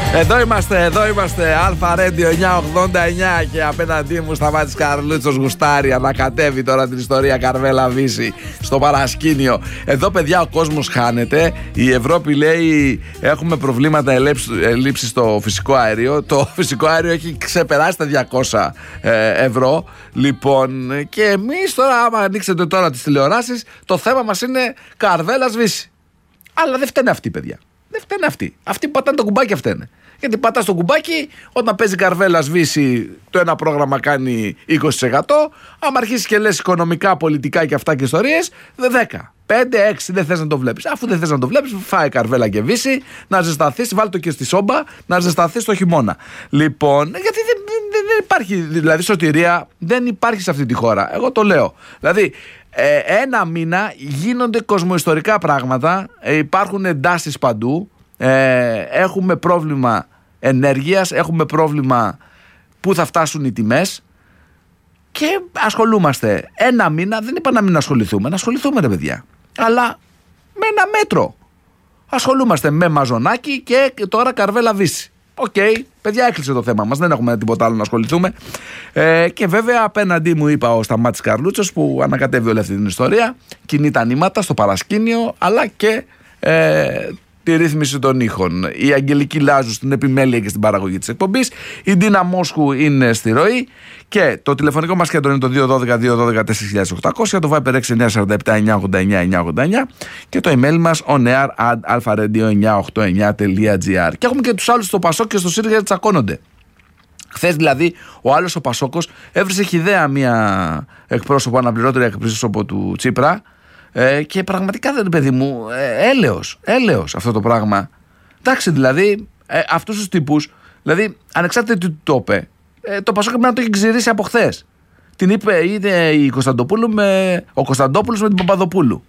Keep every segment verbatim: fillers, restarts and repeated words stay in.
Εδώ είμαστε, εδώ είμαστε. Αλφα Radio εννιακόσια ογδόντα εννιά και απέναντί μου Σταμάτης Καρλούτσος γουστάρει. Ανακατεύει τώρα την ιστορία Καρβέλα Βύση στο παρασκήνιο. Εδώ, παιδιά, ο κόσμος χάνεται. Η Ευρώπη λέει έχουμε προβλήματα ελλείψης στο φυσικό αέριο. Το φυσικό αέριο έχει ξεπεράσει τα διακόσια ευρώ. Λοιπόν, και εμείς τώρα, άμα ανοίξετε τώρα τις τηλεοράσεις, το θέμα μας είναι Καρβέλας Βύση. Αλλά δεν φταίνε αυτοί, παιδιά. Δεν φταίνε αυτοί. Αυτοί που πατάνε το κουμπάκι φταίνε. Γιατί πατάς το κουμπάκι, όταν παίζει Καρβέλα Βύση, το ένα πρόγραμμα κάνει είκοσι τοις εκατό. Άμα αρχίσεις και λες οικονομικά, πολιτικά και αυτά και ιστορίες, δέκα, πέντε, έξι δεν θες να το βλέπεις. Αφού δεν θες να το βλέπεις, φάει Καρβέλα και Βύση, να ζεσταθείς, βάλ' το και στη σόμπα, να ζεσταθείς το χειμώνα. Λοιπόν, γιατί δεν, δεν, δεν υπάρχει, δηλαδή σωτηρία δεν υπάρχει σε αυτή τη χώρα. Εγώ το λέω. Δηλαδή, ε, ένα μήνα γίνονται κοσμοϊστορικά πράγματα, ε, υπάρχουν εντάσεις παντού. Ε, έχουμε πρόβλημα ενέργειας, έχουμε πρόβλημα πού θα φτάσουν οι τιμές και ασχολούμαστε ένα μήνα. Δεν είπα να μην ασχοληθούμε, να ασχοληθούμε ρε παιδιά, αλλά με ένα μέτρο. Ασχολούμαστε με μαζονάκι και τώρα Καρβέλα Βύση. Οκ, okay, παιδιά, έκλεισε το θέμα μας, δεν έχουμε τίποτα άλλο να ασχοληθούμε. ε, Και βέβαια απέναντί μου είπα ο Σταμάτης Καρλούτσος που ανακατεύει όλη αυτή την ιστορία, κινεί τα νήματα στο παρασκήνιο, αλλά και ε, τη ρύθμιση των ήχων. Η Αγγελική Λάζου στην επιμέλεια και στην παραγωγή της εκπομπής. Η Ντίνα Μόσχου είναι στη ροή. Και το τηλεφωνικό μας κέντρο είναι το δύο ένα δύο, δύο ένα δύο, τέσσερα χιλιάδες οκτακόσια. Το Viber έξι εννιά τέσσερα επτά εννιά ογδόντα εννιά εννιά ογδόντα εννιά. Και το email μας onair at alpharadio εννιακόσια ογδόντα εννιά τελεία gr. Και έχουμε και τους άλλους στο Πασόκ και στο ΣΥΡΙΖΑ τσακώνονται. Χθες δηλαδή ο άλλος ο Πασόκος έβρισε χυδαία μία εκπρόσωπο, αναπληρώτρια εκπρόσωπο του Τσίπρα. Ε, και πραγματικά δεν, παιδί μου, ε, έλεος, έλεος αυτό το πράγμα. Εντάξει, δηλαδή, ε, αυτούς τους τύπους, δηλαδή, ανεξάρτητα τι το είπε, ε, το Πασόκ πρέπει να το έχει ξηρίσει από χθες. Την είπε, είδε η Κωνσταντοπούλου με, ο Κωνσταντόπουλος με την Παπαδοπούλου.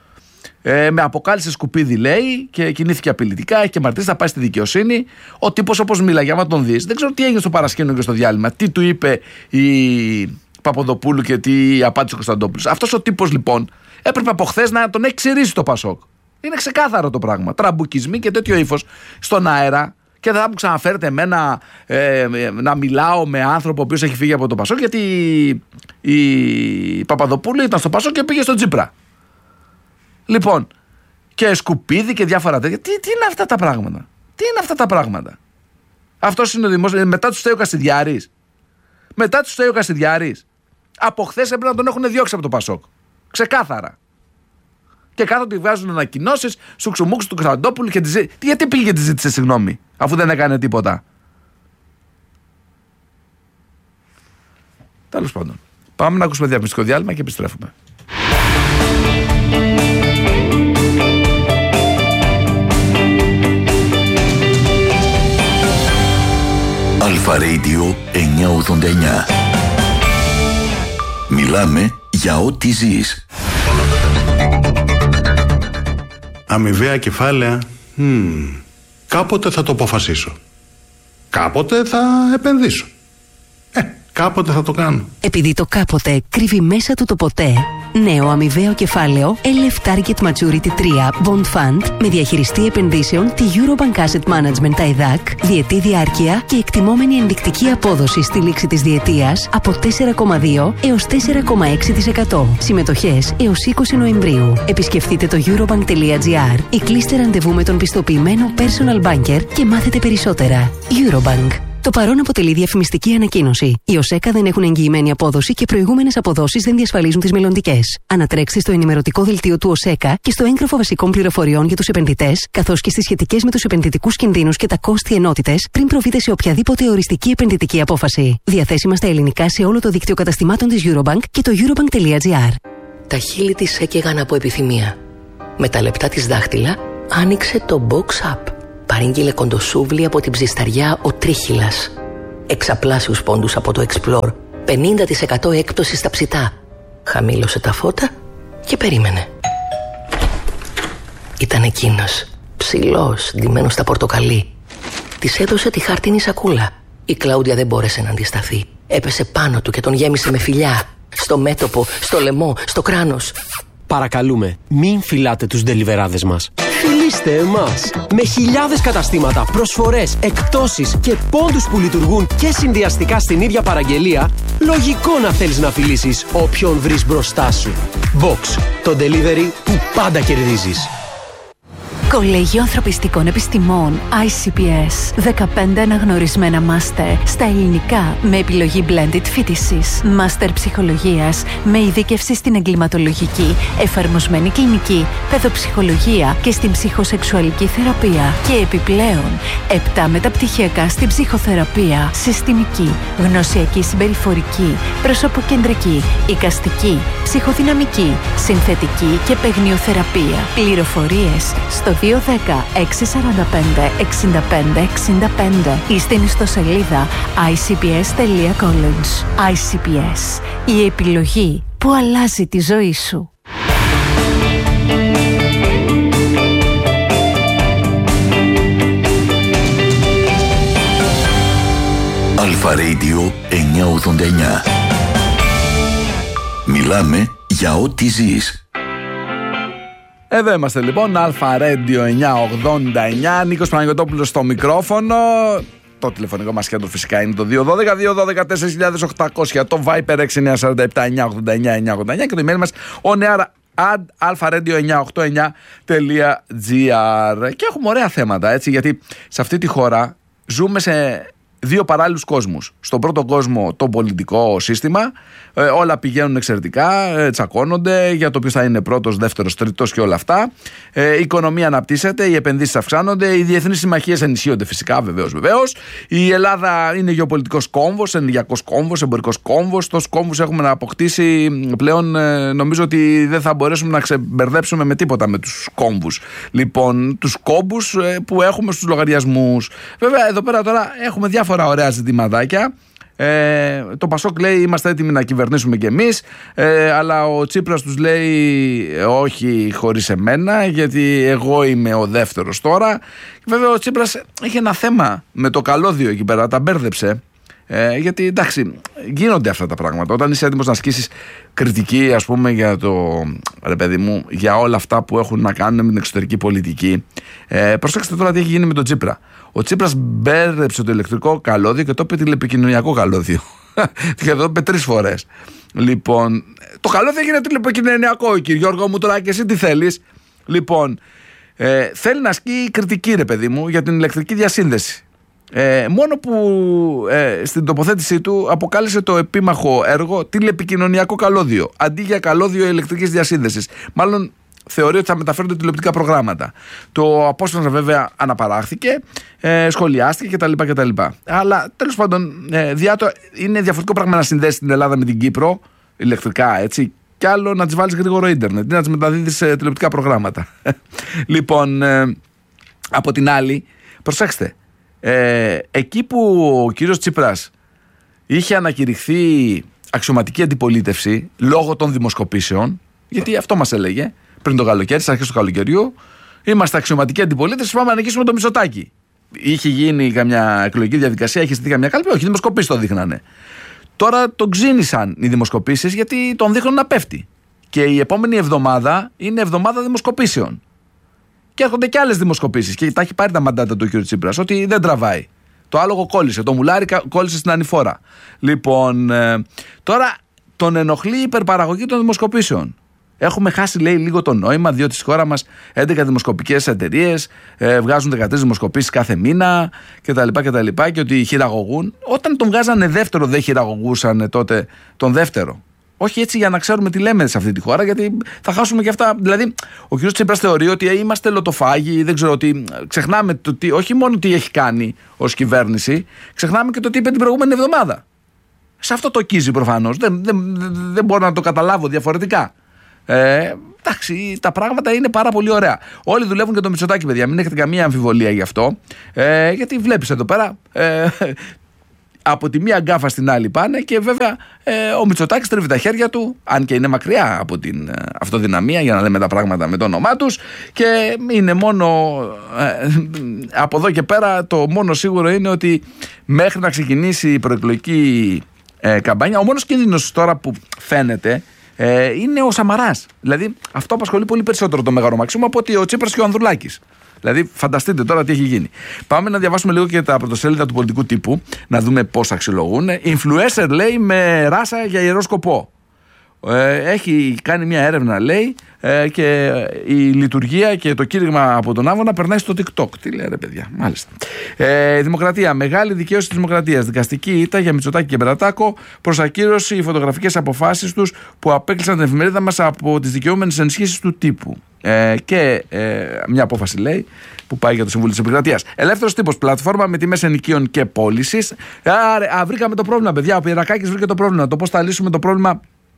Ε, με αποκάλυψε σκουπίδι, λέει, και κινήθηκε απειλητικά, έχει και μαρτύρες, θα πάει στη δικαιοσύνη. Ο τύπος όπως μίλαγε, άμα τον δεις, δεν ξέρω τι έγινε στο παρασκήνιο και στο διάλειμμα, τι του είπε η Παπαδοπούλου και τι απάντησε ο Κωνσταντόπουλος. Αυτός ο τύπος λοιπόν έπρεπε από χθες να τον έχει ξηρίσει το Πασόκ. Είναι ξεκάθαρο το πράγμα. Τραμπουκισμοί και τέτοιο ύφος στον αέρα. Και δεν θα μου ξαναφέρετε εμένα ε, να μιλάω με άνθρωπο ο οποίος έχει φύγει από το Πασόκ, γιατί η, η Παπαδοπούλου ήταν στο Πασόκ και πήγε στο Τσίπρα. Λοιπόν, και σκουπίδι και διάφορα τέτοια. Τι, τι είναι αυτά τα πράγματα. Τι είναι αυτά τα πράγματα. Αυτός είναι ο δημόσιος. Μετά του φταίει ο Κασιδιάρης. Μετά του φταίει ο Κασιδιάρης. Από χθες έπρεπε να τον έχουν διώξει από το Πασόκ. Ξεκάθαρα. Και κάθονται βγάζουν ανακοινώσεις, σουξουμούξου του Κωνσταντόπουλου και τη ζήτησε. Γιατί πήγε και τη ζήτησε συγγνώμη, αφού δεν έκανε τίποτα. Τέλος πάντων. Πάμε να ακούσουμε διαφημιστικό διάλειμμα και επιστρέφουμε. Αλφα Radio εννιακόσια ογδόντα εννιά. Μιλάμε για ό,τι ζεις. Αμοιβαία κεφάλαια. Hmm. Κάποτε θα το αποφασίσω. Κάποτε θα επενδύσω. Ε, κάποτε θα το κάνω. Επειδή το κάποτε κρύβει μέσα του το ποτέ. Νέο αμοιβαίο κεφάλαιο ελ εφ Target Maturity τρία Bond Fund με διαχειριστή επενδύσεων τη Eurobank Asset Management τα ΕΔΑΚ, διετή διάρκεια και εκτιμόμενη ενδεικτική απόδοση στη λήξη της διετίας από τέσσερα κόμμα δύο έως τέσσερα κόμμα έξι τοις εκατό. Συμμετοχές έως είκοσι Νοεμβρίου. Επισκεφτείτε το eurobank τελεία gr ή κλείστε ραντεβού με τον πιστοποιημένο personal banker και μάθετε περισσότερα. Eurobank. Το παρόν αποτελεί διαφημιστική ανακοίνωση. Οι ΟΣΕΚΑ δεν έχουν εγγυημένη απόδοση και προηγούμενες αποδόσεις δεν διασφαλίζουν τις μελλοντικές. Ανατρέξτε στο ενημερωτικό δελτίο του ΟΣΕΚΑ και στο έγγραφο βασικών πληροφοριών για τους επενδυτές, καθώς και στις σχετικές με τους επενδυτικούς κινδύνους και τα κόστη ενότητες, πριν προβείτε σε οποιαδήποτε οριστική επενδυτική απόφαση. Διαθέσιμα στα ελληνικά σε όλο το δίκτυο καταστημάτων της Eurobank και το eurobank τελεία gr. Τα χείλη της έκαιγαν από επιθυμία. Με τα λεπτά της δάχτυλα άνοιξε το Box Up. Παρήγγειλε κοντοσούβλι από την ψισταριά ο Τρίχυλας. Εξαπλάσιους πόντους από το Explore. πενήντα τοις εκατό έκπτωση στα ψητά. Χαμήλωσε τα φώτα και περίμενε. Ήταν εκείνος, ψηλός, ντυμένος στα πορτοκαλί. Της έδωσε τη χάρτινη σακούλα. Η Κλάουντια δεν μπόρεσε να αντισταθεί. Έπεσε πάνω του και τον γέμισε με φιλιά. Στο μέτωπο, στο λαιμό, στο κράνος. Παρακαλούμε, μην φυλάτε τους ντελιβεράδες μας. Φιλήστε εμάς. Με χιλιάδες καταστήματα, προσφορές, εκπτώσεις και πόντους που λειτουργούν και συνδυαστικά στην ίδια παραγγελία, λογικό να θέλεις να φιλήσεις όποιον βρεις μπροστά σου. Box, το delivery που πάντα κερδίζεις. Κολέγιο Ανθρωπιστικών Επιστημών άι σι πι ες. δεκαπέντε αναγνωρισμένα μάστερ στα ελληνικά με επιλογή blended φοιτησης. Μάστερ ψυχολογίας με ειδίκευση στην εγκληματολογική, εφαρμοσμένη κλινική, παιδοψυχολογία και στην ψυχοσεξουαλική θεραπεία. Και επιπλέον, επτά μεταπτυχιακά στην ψυχοθεραπεία, συστημική, γνωσιακή συμπεριφορική, προσωποκεντρική, εικαστική, ψυχοδυναμική, συνθετική και παιγνιοθεραπεία. Πληροφορίες στο δύο ένα μηδέν έξι τέσσερα πέντε έξι πέντε έξι πέντε ή στην ιστοσελίδα άι σι πι ες τελεία college. άι σι πι ες, η επιλογή που αλλάζει τη ζωή σου. Αλφα Radio εννιακόσια ογδόντα εννιά. Μιλάμε για ό,τι ζεις. Εδώ είμαστε λοιπόν, Αλφα Radio εννιακόσια ογδόντα εννιά, Νίκος Παναγιωτόπουλος στο μικρόφωνο. Το τηλεφωνικό μας κέντρο φυσικά είναι το δύο ένα δύο δύο ένα δύο τέσσερα οκτώ μηδέν μηδέν, το Viper έξι εννιά τέσσερα επτά εννιά ογδόντα εννιά εννιά ογδόντα εννιά και το email μας on air at alpha-radio εννιακόσια ογδόντα εννιά τελεία τζι άρ. Και έχουμε ωραία θέματα, έτσι, γιατί σε αυτή τη χώρα ζούμε σε δύο παράλληλους κόσμους. Στον πρώτο κόσμο το πολιτικό σύστημα, ε, όλα πηγαίνουν εξαιρετικά, ε, τσακώνονται για το ποιος θα είναι πρώτος, δεύτερος, τρίτος και όλα αυτά. Ε, η οικονομία αναπτύσσεται, οι επενδύσεις αυξάνονται, οι διεθνείς συμμαχίες ενισχύονται φυσικά, βεβαίως, βεβαίως. Η Ελλάδα είναι γεωπολιτικός κόμβος, ενεργειακός κόμβος, εμπορικός κόμβος. Τόσους κόμβους έχουμε να αποκτήσει πλέον, ε, νομίζω ότι δεν θα μπορέσουμε να ξεμπερδέψουμε με τίποτα με τους κόμβους. Λοιπόν, τους κόμπους ε, που έχουμε στους λογαριασμούς. Βέβαια, εδώ πέρα τώρα έχουμε διάφορα ωραία ζητηματάκια. Ε, το Πασόκ λέει είμαστε έτοιμοι να κυβερνήσουμε κι εμείς, ε, αλλά ο Τσίπρας τους λέει όχι χωρίς εμένα, γιατί εγώ είμαι ο δεύτερος τώρα. Και βέβαια ο Τσίπρας έχει ένα θέμα με το καλώδιο εκεί πέρα, τα μπέρδεψε. Ε, γιατί εντάξει, γίνονται αυτά τα πράγματα. Όταν είσαι έτοιμος να ασκήσεις κριτική, ας πούμε, για το ρε παιδί μου, για όλα αυτά που έχουν να κάνουν με την εξωτερική πολιτική. Ε, προσέξτε τώρα τι έχει γίνει με τον Τσίπρα. Ο Τσίπρας μπέρδεψε το ηλεκτρικό καλώδιο και το είπε τηλεπικοινωνιακό καλώδιο. Και το είπε τρεις φορές. Λοιπόν, το καλώδιο έγινε τηλεπικοινωνιακό, κύριε Γιώργο μου, τώρα και εσύ τι θέλεις. Λοιπόν, ε, θέλει να ασκεί κριτική, ρε παιδί μου, για την ηλεκτρική διασύνδεση. Ε, μόνο που ε, στην τοποθέτησή του αποκάλεσε το επίμαχο έργο τηλεπικοινωνιακό καλώδιο αντί για καλώδιο ηλεκτρικής διασύνδεσης. Μάλλον θεωρεί ότι θα μεταφέρονται τηλεοπτικά προγράμματα. Το απόσπασμα βέβαια αναπαράχθηκε, ε, σχολιάστηκε κτλ, κτλ. Αλλά τέλος πάντων, ε, διάτο, είναι διαφορετικό πράγμα να συνδέσει την Ελλάδα με την Κύπρο ηλεκτρικά, έτσι, κι άλλο να τις βάλεις γρήγορο ίντερνετ ή να τις μεταδίδεις σε τηλεοπτικά προγράμματα. Λοιπόν, ε, από την άλλη, προσέξτε. Ε, εκεί που ο κύριος Τσίπρας είχε ανακηρυχθεί αξιωματική αντιπολίτευση λόγω των δημοσκοπήσεων, γιατί αυτό μας έλεγε πριν το καλοκαίρι, στις αρχές του καλοκαιριού, είμαστε αξιωματική αντιπολίτευση, πάμε να νικήσουμε το Μητσοτάκη. Είχε γίνει καμιά εκλογική διαδικασία, είχε στηθεί καμιά κάλπη, όχι, οι δημοσκοπήσεις το δείχνανε. Τώρα τον ξύνησαν οι δημοσκοπήσεις γιατί τον δείχνουν να πέφτει. Και η επόμενη εβδομάδα είναι εβδομάδα δημοσκοπήσεων. Και έρχονται και άλλες δημοσκοπήσεις. Και τα έχει πάρει τα μαντάτα του κ. Τσίπρας ότι δεν τραβάει. Το άλογο κόλλησε. Το μουλάρι κόλλησε στην ανηφόρα. Λοιπόν, ε, τώρα τον ενοχλεί η υπερπαραγωγή των δημοσκοπήσεων. Έχουμε χάσει, λέει, λίγο το νόημα, διότι στη χώρα μας έντεκα δημοσκοπικές εταιρείες ε, βγάζουν δεκατρείς δημοσκοπήσεις κάθε μήνα κτλ. κτλ. Και ότι χειραγωγούν. Όταν τον βγάζανε δεύτερο, δεν χειραγωγούσαν τότε τον δεύτερο. Όχι έτσι για να ξέρουμε τι λέμε σε αυτή τη χώρα, γιατί θα χάσουμε και αυτά. Δηλαδή, ο κ. Τσίπρας θεωρεί ότι είμαστε λοτοφάγοι, δεν ξέρω τι. Ξεχνάμε το τι, όχι μόνο τι έχει κάνει ως κυβέρνηση, ξεχνάμε και το τι είπε την προηγούμενη εβδομάδα. Σε αυτό το κίζει προφανώς. Δεν, δεν, δεν μπορώ να το καταλάβω διαφορετικά. Ε, εντάξει, τα πράγματα είναι πάρα πολύ ωραία. Όλοι δουλεύουν για το Μητσοτάκη, παιδιά. Μην έχετε καμία αμφιβολία γι' αυτό. Ε, γιατί βλέπεις εδώ πέρα. Ε, από τη μία γκάφα στην άλλη πάνε και βέβαια ε, ο Μητσοτάκης τρίβει τα χέρια του, αν και είναι μακριά από την ε, αυτοδυναμία, για να λέμε τα πράγματα με το όνομά τους, και είναι μόνο ε, από εδώ και πέρα το μόνο σίγουρο είναι ότι μέχρι να ξεκινήσει η προεκλογική ε, καμπάνια, ο μόνος κίνδυνος τώρα που φαίνεται ε, είναι ο Σαμαράς. Δηλαδή αυτό απασχολεί πολύ περισσότερο το Μέγαρο Μαξίμου από ότι ο Τσίπρας και ο Ανδρουλάκης. Δηλαδή, φανταστείτε τώρα τι έχει γίνει. Πάμε να διαβάσουμε λίγο και τα πρωτοσέλιδα του πολιτικού τύπου, να δούμε πώς αξιολογούν. Influencer λέει με ράσα για ιερό σκοπό. Ε, έχει κάνει μια έρευνα, λέει, ε, και η λειτουργία και το κήρυγμα από τον Άβωνα περνάει στο TikTok. Τι λέει, ρε παιδιά, μάλιστα. Ε, δημοκρατία, μεγάλη δικαίωση της δημοκρατίας. Δικαστική ήττα για Μητσοτάκη και Μπερατάκο. Προς ακύρωση οι φωτογραφικές αποφάσεις τους που απέκλεισαν την εφημερίδα μας από τις δικαιούμενες ενισχύσεις του τύπου. Ε, και ε, μια απόφαση, λέει, που πάει για το Συμβούλιο της Επικρατείας. Ελεύθερος τύπος, πλατφόρμα με τιμές ενοικίων και πώλησης. Α, α, βρήκαμε το πρόβλημα, παιδιά. Ο Πιερακάκης βρήκε το πρόβλημα. Το πώς θα λύσουμε το πρόβλημα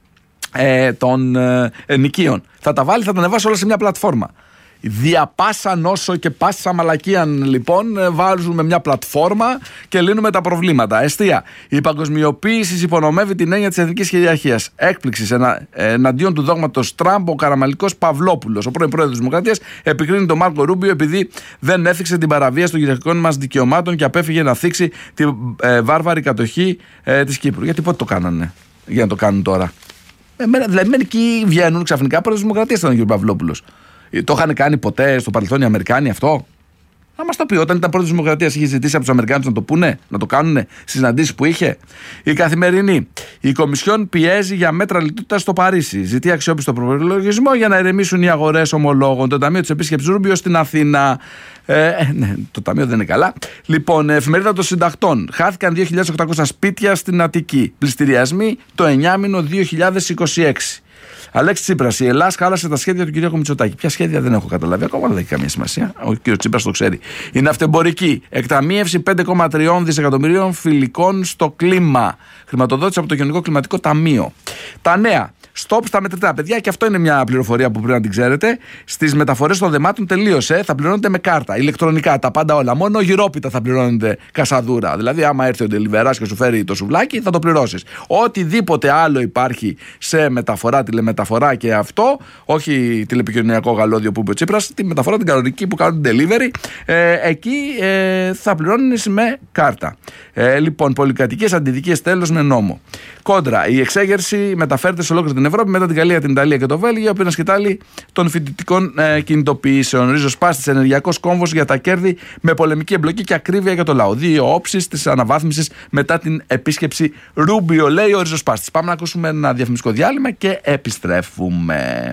ε, των ε, ενοικίων. Θα τα βάλει, θα τα ανεβάσει όλα σε μια πλατφόρμα. Δια πάσα νόσο και πάσα μαλακίαν, λοιπόν, βάζουμε μια πλατφόρμα και λύνουμε τα προβλήματα. Εστία. Η παγκοσμιοποίηση υπονομεύει την έννοια της εθνικής κυριαρχίας. Έκπληξη ενα, εναντίον του δόγματος Τραμπ, ο Καραμαλικός Παυλόπουλος, ο πρώην πρόεδρος της Δημοκρατίας, επικρίνει τον Μάρκο Ρούμπιο επειδή δεν έθιξε την παραβίαση των κυριαρχικών μας δικαιωμάτων και απέφυγε να θίξει τη ε, βάρβαρη κατοχή ε, της Κύπρου. Γιατί πότε το κάνανε, για να το κάνουν τώρα. Ε, δηλαδή, μερικοί βγαίνουν ξαφνικά πρόεδρος της Δημοκρατίας, ήταν ο κ. Παυλόπουλος. Το είχαν κάνει ποτέ στο παρελθόν οι Αμερικάνοι αυτό? Να μας το πει. Όταν ήταν πρώτη της Δημοκρατίας, είχε ζητήσει από τους Αμερικάνους να το πούνε, να το κάνουν στις συναντήσεις που είχε. Η Καθημερινή. Η Κομισιόν πιέζει για μέτρα λιτότητας στο Παρίσι. Ζητεί αξιόπιστο προπολογισμό για να ηρεμήσουν οι αγορές ομολόγων. Το Ταμείο της Επίσκεψης Ρούμπιο στην Αθήνα. Ε, ναι, το Ταμείο δεν είναι καλά. Λοιπόν, Εφημερίδα των Συντακτών. Χάθηκαν δύο χιλιάδες οκτακόσια σπίτια στην Αττική. Πληστηριασμοί το εννιάμηνο δύο χιλιάδες είκοσι έξι. Αλέξης Τσίπρας, η Ελλάδα χάλασε τα σχέδια του κ. Μητσοτάκη. Ποια σχέδια δεν έχω καταλάβει ακόμα, δεν έχει καμία σημασία. Ο κ. Τσίπρας το ξέρει. Η ναυτεμπορική. Εκταμείευση πέντε κόμμα τρία δισεκατομμυρίων φιλικών στο κλίμα. Χρηματοδότηση από το Γενικό Κλιματικό Ταμείο. Τα νέα. Στοπ στα μετρητά. Παιδιά, και αυτό είναι μια πληροφορία που πρέπει να την ξέρετε. Στις μεταφορές των δεμάτων τελείωσε. Θα πληρώνετε με κάρτα. Ηλεκτρονικά, τα πάντα όλα. Μόνο γυρόπιτα θα πληρώνετε κασαδούρα. Δηλαδή, άμα έρθει ο ντελιβεράς και σου φέρει το σουβλάκι, θα το πληρώσεις. Οτιδήποτε άλλο υπάρχει σε μεταφορά, τηλεμεταφορά και αυτό, όχι τηλεπικοινωνιακό γαλόδιο που είπε ο Τσίπρας, τη μεταφορά την κανονική που κάνουν delivery, ε, εκεί ε, θα πληρώνεις με κάρτα. Ε, λοιπόν, πολυκατοικίες αντιδικίες τέλος με νόμο. Κόντρα, η εξέγερση μεταφέρεται σε ολόκληρη την Ευρώπη μετά την Γαλλία, την Ιταλία και το Βέλγιο, που είναι σκητάλη των φοιτητικών ε, κινητοποιήσεων. Ριζοσπάστης, ενεργειακός κόμβος για τα κέρδη με πολεμική εμπλοκή και ακρίβεια για το λαό. Δύο όψεις της αναβάθμισης μετά την επίσκεψη Ρούμπιο, λέει ο Ριζοσπάστης. Πάμε να ακούσουμε ένα διαφημιστικό διάλειμμα και επιστρέφουμε.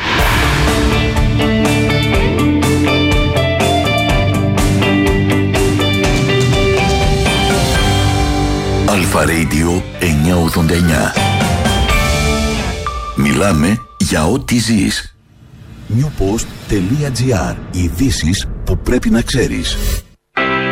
Αλφα Radio εννιακόσια ογδόντα εννιά. Μιλάμε για ό,τι ζεις. newpost.gr. Ειδήσεις που πρέπει να ξέρεις.